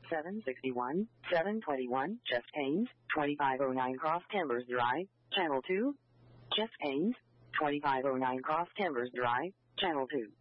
761, 721, Jeff Haynes, 2509 Cross Timbers Drive, Channel 2. Jeff Haynes, 2509 Cross Timbers Drive, Channel 2.